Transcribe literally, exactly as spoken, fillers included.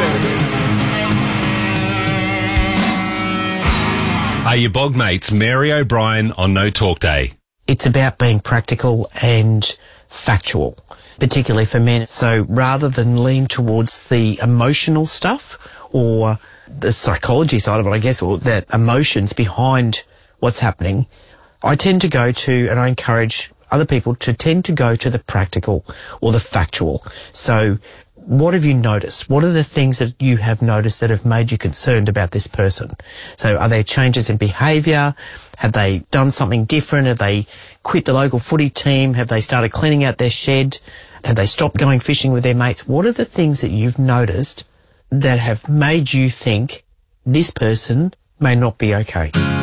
Are your bog mates Mary O'Brien on No Talk Day? It's about being practical and factual, particularly for men. So rather than lean towards the emotional stuff or the psychology side of it, I guess, or that emotions behind what's happening, I tend to go to, and I encourage other people to tend to go to the practical or the factual. So what have you noticed? What are the things that you have noticed that have made you concerned about this person? So are there changes in behaviour? Have they done something different? Have they quit the local footy team? Have they started cleaning out their shed? Have they stopped going fishing with their mates? What are the things that you've noticed that have made you think this person may not be okay?